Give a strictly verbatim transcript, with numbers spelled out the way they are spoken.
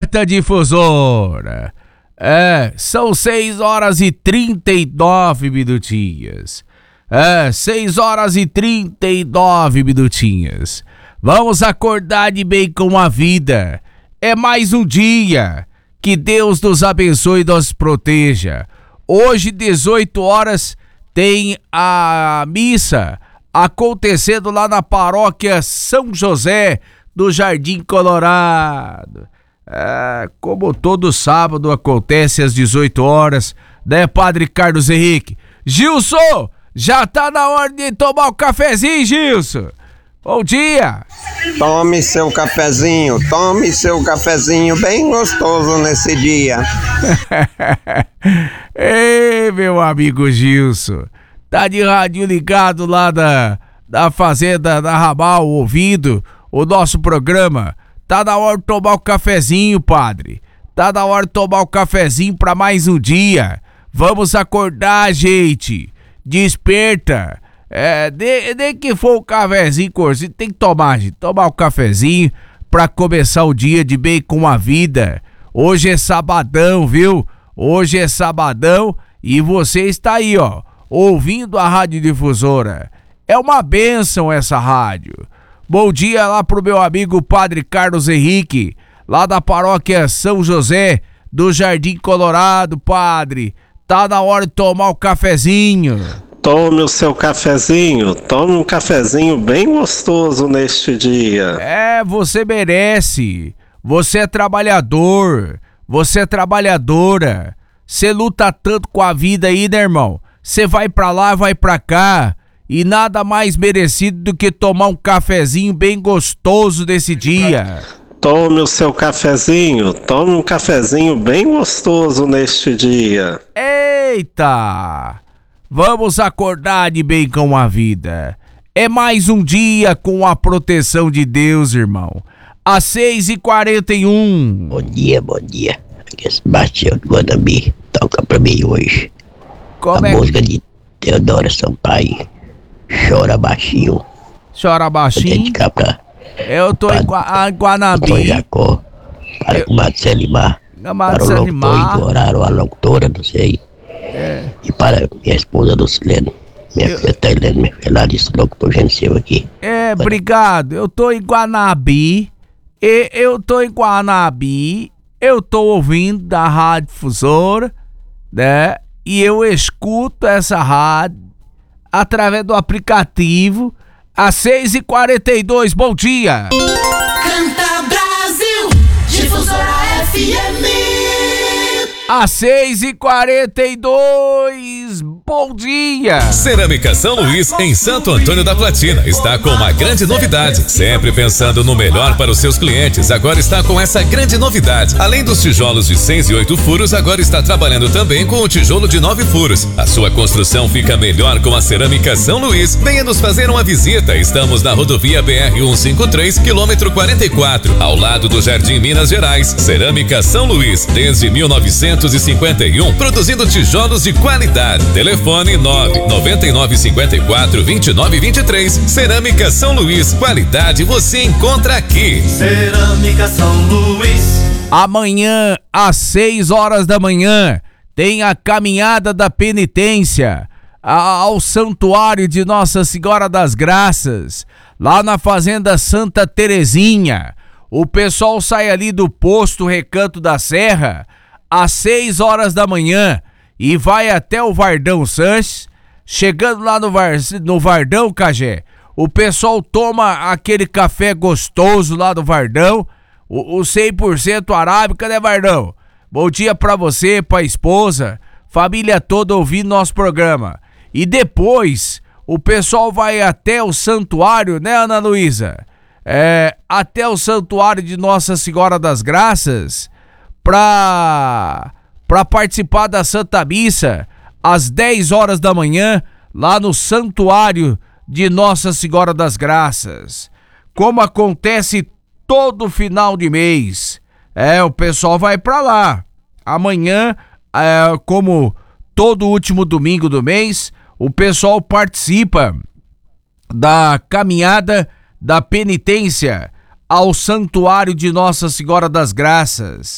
Alerta Difusora. É, são seis horas e trinta e nove minutinhos. É, seis horas e trinta e nove minutinhos. Vamos acordar de bem com a vida. É mais um dia. Que Deus nos abençoe e nos proteja. Hoje, dezoito horas, tem a missa acontecendo lá na paróquia São José do Jardim Colorado. É, como todo sábado acontece às dezoito horas, né, Padre Carlos Henrique? Gilson, já tá na hora de tomar o cafezinho, Gilson. Bom dia. Tome seu cafezinho, tome seu cafezinho bem gostoso nesse dia. Ei, meu amigo Gilson, tá de rádio ligado lá da, da fazenda da Ramal, ouvindo o nosso programa. Tá na hora de tomar o cafezinho, padre. Tá na hora de tomar o cafezinho pra mais um dia. Vamos acordar, gente. Desperta. É, nem de que for o cafezinho, corzinho, tem que tomar, gente. Tomar o cafezinho pra começar o dia de bem com a vida. Hoje é sabadão, viu? Hoje é sabadão e você está aí, ó, ouvindo a Rádio Difusora. É uma bênção essa rádio. Bom dia lá pro meu amigo Padre Carlos Henrique, lá da paróquia São José do Jardim Colorado, padre. Tá na hora de tomar o cafezinho. Tome o seu cafezinho, tome um cafezinho bem gostoso neste dia. É, você merece. Você é trabalhador, você é trabalhadora. Você luta tanto com a vida aí, né, irmão? Você vai pra lá, vai pra cá. E nada mais merecido do que tomar um cafezinho bem gostoso desse dia. Tome o seu cafezinho, tome um cafezinho bem gostoso neste dia. Eita! Vamos acordar de bem com a vida. É mais um dia com a proteção de Deus, irmão. Às seis e quarenta e um. Bom dia, bom dia. Aqui é Sebastião de Guanambi. Toca pra mim hoje. Como a é? Música de Teodora Sampaio. Chora baixinho. Chora baixinho? Dedicar pra, Eu tô em, Gua em Guanambi. Doutor Jacó. Para Eu... o Marcelimar. Para o locutor Igoraro, a locutora, não sei. É. E para minha esposa Lucilene. Minha eu... filha Tailene, minha filha Larissa, locutor Genceu aqui. É, para... obrigado. Eu tô em Guanambi. E eu tô em Guanambi. Eu tô ouvindo da Rádio Difusora, né? E eu escuto essa rádio através do aplicativo às seis e quarenta e dois. Bom dia! Canta Brasil, Difusora F M. Às seis e quarenta e dois, bom dia! Cerâmica São Luís, em Santo Antônio da Platina, está com uma grande novidade. Sempre pensando no melhor para os seus clientes, agora está com essa grande novidade. Além dos tijolos de seis e oito furos, agora está trabalhando também com o tijolo de nove furos. A sua construção fica melhor com a Cerâmica São Luís. Venha nos fazer uma visita. Estamos na rodovia B R cento e cinquenta e três, quilômetro quarenta e quatro, ao lado do Jardim Minas Gerais. Cerâmica São Luís, desde mil novecentos e cinquenta e um, produzindo tijolos de qualidade. Telefone nove nove nove cinco quatro dois nove dois três. Cerâmica São Luís, qualidade você encontra aqui. Cerâmica São Luís. Amanhã, às seis horas da manhã, tem a caminhada da penitência ao Santuário de Nossa Senhora das Graças, lá na Fazenda Santa Terezinha. O pessoal sai ali do posto Recanto da Serra às seis horas da manhã e vai até o Vardão Sanches. Chegando lá no, Var, no Vardão, Cajé, o pessoal toma aquele café gostoso lá do Vardão, o, o cem por cento arábica, né, Vardão? Bom dia pra você, pra esposa, família toda ouvindo nosso programa. E depois, o pessoal vai até o santuário, né, Ana Luísa? É, até o Santuário de Nossa Senhora das Graças, Pra, pra participar da Santa Missa às dez horas da manhã, lá no Santuário de Nossa Senhora das Graças. Como acontece todo final de mês, é, o pessoal vai pra lá. Amanhã, é, como todo último domingo do mês, o pessoal participa da caminhada da penitência ao Santuário de Nossa Senhora das Graças.